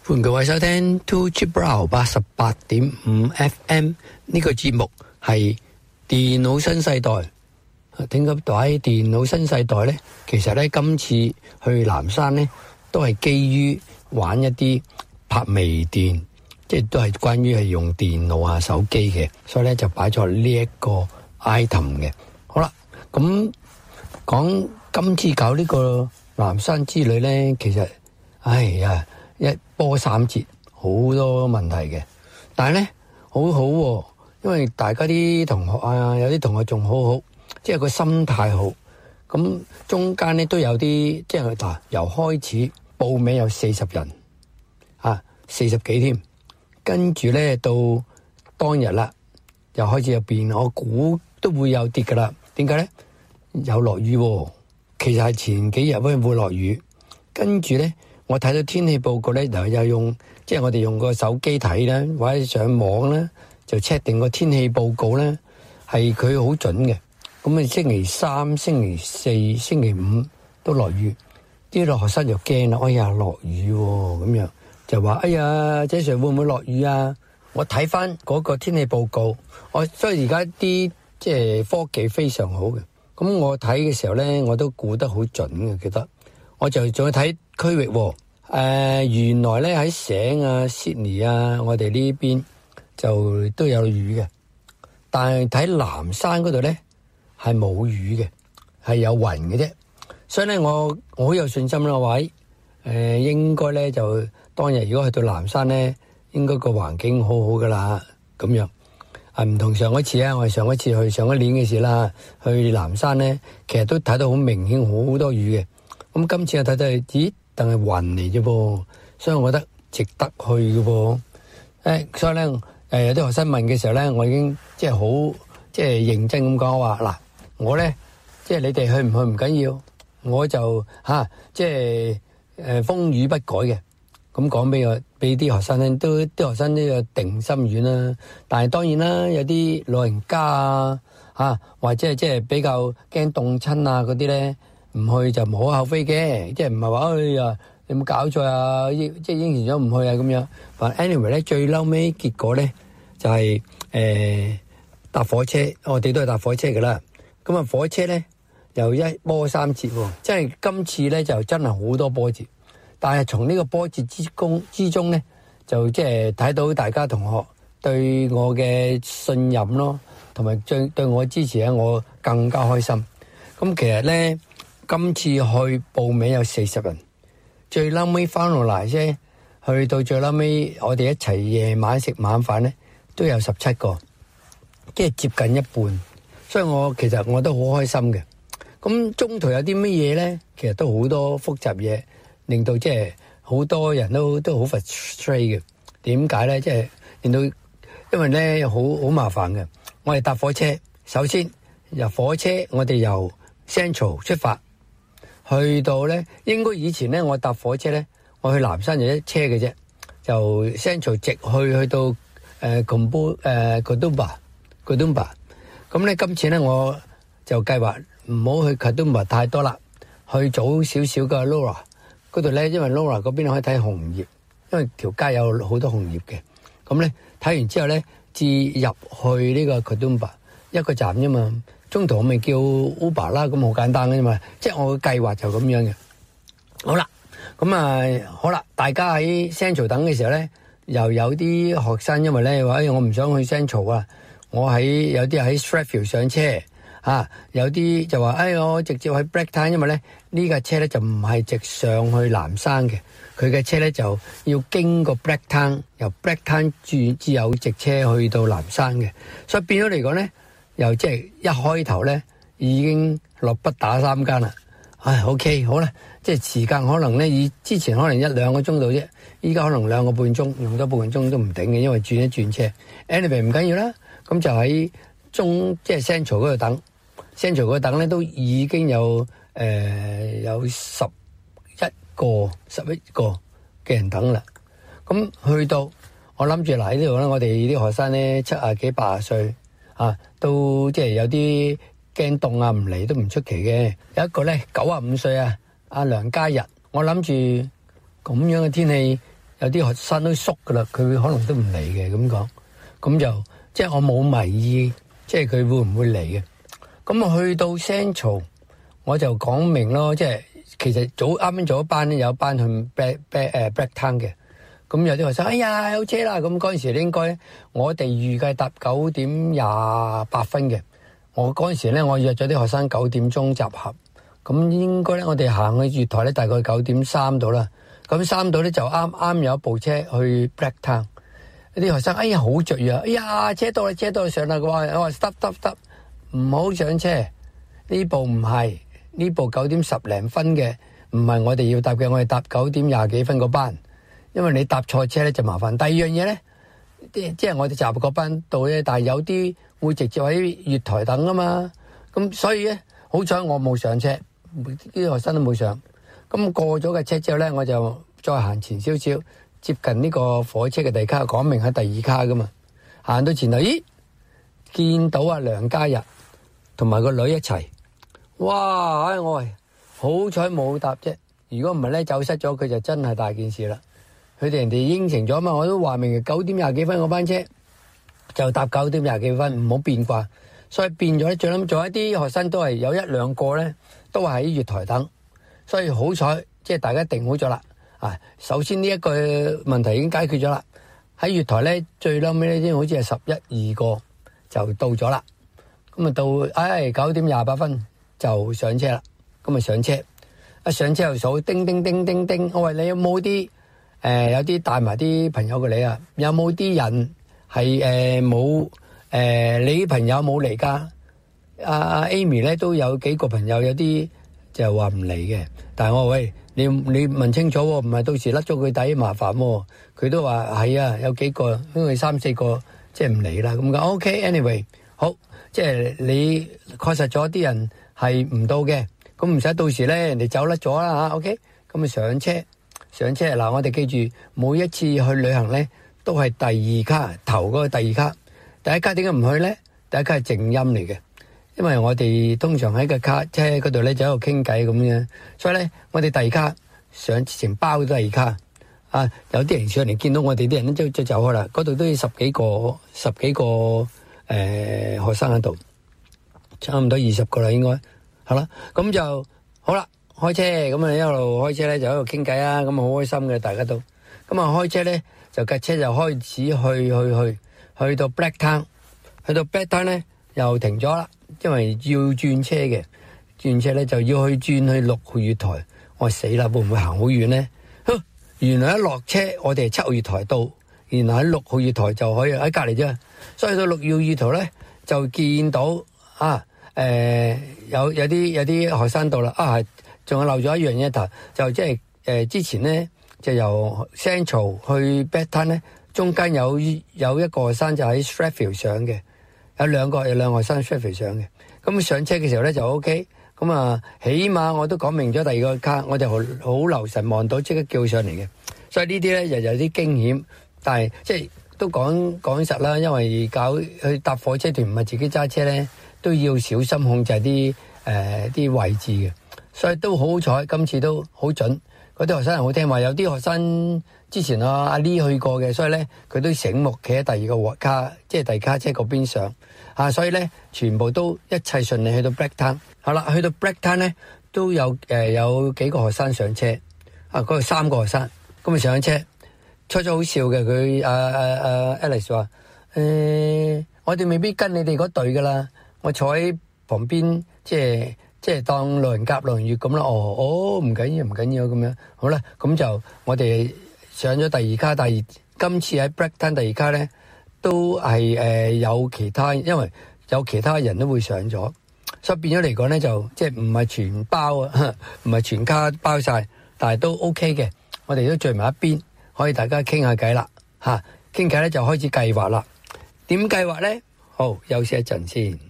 歡迎各位收聽 Two Cheap Brow 88.5 FM 呢個節目係電腦新世代。點解喺電腦新世代呢？其實呢，今次去南山呢，都係基於玩一啲拍微電，即係都係關於係用電腦啊手機嘅，所以呢就擺咗呢一個 item 嘅。好啦，咁講今次搞呢個南山之旅呢，其實哎呀〜一波三折，好多問題嘅。但係咧，好好喎，因為大家啲同學啊，有啲同學仲好好，即係個心態好。咁中間咧都有啲，即係嗱，由開始報名有40人，40幾添。跟住咧到當日啦，又開始有變，我估都會有跌噶啦。點解咧？有落雨喎，其實係前幾日會落雨，跟住咧。我睇到天氣報告咧，又用即係我哋用個手機睇啦，或者上網啦，就 check 定個天氣報告咧，係佢好準嘅。咁啊，星期三、星期四、星期五都落雨，啲學生就驚啦，哎呀落雨喎，咁樣就話哎呀，這時會唔會落雨啊？我睇翻嗰個天氣報告，所以而家啲即係科技非常好嘅。咁我睇嘅時候咧，我都估得好準嘅，記得。我就仲要睇區域喎，原來咧喺醒啊、Sydney 啊，我哋呢邊就都有雨嘅，但係睇南山嗰度咧係冇雨嘅，係有雲嘅啫。所以咧，我好有信心啦，位應該咧就當日如果去到南山咧，應該個環境好好噶啦，咁樣唔同上一次啊，我哋上一次去上一年嘅事啦，去南山咧，其實都睇到好明顯好多雨嘅。咁今次我睇到係，咦？但係雲嚟啫噃，所以我覺得值得去嘅噃。所以咧，有啲學生問嘅時候咧，我已經即係好即係認真咁講話嗱，我咧即係你哋去唔去唔緊要，我就即係風雨不改嘅。咁講俾啲學生咧，啲學生都有定心丸啦。但係當然啦，有啲老人家或者係即係比較驚凍親啊嗰啲咧。唔去就無可厚非嘅，即係唔係話哎呀你有冇搞錯啊？即係應承咗唔去啊咁樣。但 anyway 咧，最嬲尾結果咧就係搭火車，我哋都係搭火車噶啦。咁啊火車咧又一波三折喎，即係今次咧就真係好多波折。但係從呢個波折之中咧，就即係睇到大家同學對我嘅信任咯，同埋對我支持咧，我更加開心。咁其實咧。今次去報名有40人，最嬲尾翻落嚟啫，去到最嬲尾，我哋一齊夜晚食晚飯咧，都有17個，即係接近一半。所以其實我都好開心嘅。咁中途有啲乜嘢咧？其實都好多複雜嘢，令到即係好多人都好 frustrate 嘅。點解咧？即係令到因為咧好麻煩嘅。我哋搭火車，首先由火車我哋由 Central 出發。去到咧，應該以前咧，我搭火車咧，我去南山就一車嘅啫，就 Central 直去到Katoomba。咁咧，今次咧我就計劃唔好去 Katoomba 太多啦，去早少少嘅 Laura 嗰度咧，因為 Laura 嗰邊可以睇紅葉，因為條街有好多紅葉嘅。咁咧睇完之後咧，至入去呢個 Katoomba 一個站啫嘛。中途我咪叫 Uber 啦，咁好簡單嘅啫嘛，即係我嘅計劃就咁樣嘅。好啦，咁好啦，大家喺 Central 等嘅時候咧，又有啲學生因為咧話，我唔想去 Central 啊，有啲喺 Strathfield 上車有啲就話，我直接去 Blacktown， 因為咧呢架車咧就唔係直上去南山嘅，佢嘅車咧就要經過 Blacktown， 由 Blacktown 至有直車去到南山嘅，所以變咗嚟講咧。又即係一開頭咧，已經落筆打3間啦。OK 好啦，即係時間可能咧，以之前可能1-2個鐘度啫，依家可能2個半鐘，用多半個鐘都唔頂嘅，因為轉一轉車。Anyway 唔緊要啦，咁就喺即係 Central 嗰度等 ，Central 嗰度等咧都已經有11個嘅人等啦。咁去到我諗住嗱喺呢度咧，我哋啲學生咧70幾80歲。都即係有啲驚凍啊，唔嚟都唔出奇嘅。有一個咧95歲啊，阿梁家日，我諗住咁樣嘅天氣有啲學生都縮噶啦，佢可能都唔嚟嘅咁講。咁就即係我冇迷意，即係佢會唔會嚟嘅。咁啊去到 Central， 我就講明咯，即係其實啱啱早一班咧，有一班去 Blacktown 嘅。咁有啲學生，哎呀有車啦！咁嗰陣時咧，應該我哋預計搭9:28嘅。我嗰陣時咧，我約咗啲學生9點鐘集合。咁應該咧，我哋行去月台咧，大概9:03到啦。咁3度咧就啱有一部車去 Blacktown。啲學生，哎呀好雀躍，哎呀車到啦，車到啦上啦！我話 stop， 唔好上車。呢部唔係，呢部9點10零分嘅，唔係我哋要搭嘅，我哋搭9點20幾分嗰班。因為你搭錯車咧就麻煩。第二樣嘢咧，即係我哋集合嗰班到咧，但係有啲會直接喺月台等啊嘛。咁所以咧，好彩我冇上車，啲學生都冇上。咁過咗嘅車之後咧，我就再行前少少，接近呢個火車嘅第二卡，講明喺第二卡噶嘛。行到前頭，咦，見到阿梁家日同埋個女一齊。哇！我係好彩冇搭啫。如果唔係咧，走失咗佢就真係大件事啦。佢哋人哋應承咗嘛，我都話明9點20幾分嗰班車就搭9點20幾分，唔好變卦。所以變咗咧，最諗做一啲學生都係有一兩個咧，都係喺月台等。所以好彩，即係大家定好咗啦。首先呢一個問題已經解決咗啦。喺月台咧，最嬲尾咧，先好似係11、12個就到咗啦。咁啊到9點28分就上車啦。咁啊上車，一上車又數叮叮叮叮叮。我話你有冇啲？有啲帶埋啲朋友過嚟啊？有冇啲人係冇你啲朋友冇嚟㗎？阿 Amy 咧都有幾個朋友，有啲就話唔嚟嘅。但係我話喂，你問清楚喎，唔係到時甩咗佢底麻煩喎。佢都話係啊，有幾個，因為3、4個即係唔嚟啦。咁講 OK，anyway 好，即係你確實咗啲人係唔到嘅，咁唔使到時咧人哋走甩咗啦嚇。OK，咁啊上車。嗱，我哋記住每一次去旅行咧，都係第二卡頭嗰個第二卡。第一卡點解唔去咧？第一卡係靜音嚟嘅，因為我哋通常喺個卡車嗰度咧就喺度傾偈咁樣，所以咧我哋第二卡上成包第二卡啊！有啲人上嚟見到我哋啲人都走開啦，嗰度都要十幾個學生喺度，差唔多20個啦，應該係啦。咁就好啦。開車咁啊，一路開車咧就喺度傾偈啊，咁啊好開心嘅，大家都咁啊開車咧就架車就開始去到 Blacktown， 去到 Blacktown 咧又停咗啦，因為要轉車嘅，轉車咧就要轉去6號月台。我話死啦，會唔會行好遠咧？原來一落車我哋係7號月台到，原來喺6號月台就可以喺隔籬啫，所以去到6號月台咧就見到有啲學生到啦仲有漏咗一樣嘢就即係之前咧就由 Central 去 Blacktown 咧，中間有一個學生就喺 Strathfield 上嘅，有兩個學生 Strathfield 上嘅。咁上車嘅時候咧就 OK，咁啊起碼我都講明咗第二個卡，我就好留神望到，即刻叫上嚟嘅。所以呢啲咧又有啲驚險，但係即係都講實啦，因為去搭火車團唔係自己揸車咧，都要小心控制啲位置嘅。所以都好彩，今次都好準。嗰啲學生好聽話，有啲學生之前阿 Lee 去過嘅，所以咧佢都醒目，企喺第二個卡，即係第二卡車嗰邊上。所以咧全部都一切順利去到 Blacktown。好啦，去到 Blacktown 咧都有幾個學生上車。嗰度3個學生，咁啊上車，初好笑嘅佢Alex 話我哋未必跟你哋嗰隊噶啦，我坐喺旁邊即係當路人甲、路人乙咁啦。唔緊要咁樣。好啦，咁就我哋上咗第二卡，今次喺 Blacktown 第二卡咧，都係有其他，因為有其他人都會上咗，所以變咗嚟講咧就即係唔係全包啊，唔係全卡包晒，但係都 OK 嘅。我哋都聚埋一邊，可以大家傾下偈啦嚇。傾偈咧就開始計劃啦。點計劃咧？好，休息一陣先。